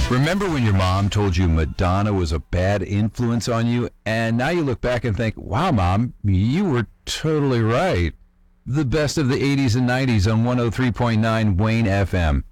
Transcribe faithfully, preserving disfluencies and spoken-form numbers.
Remember when your mom told you Madonna was a bad influence on you, and now you look back and think, wow, Mom, you were totally right. The best of the eighties and nineties on one oh three point nine Wayne F M.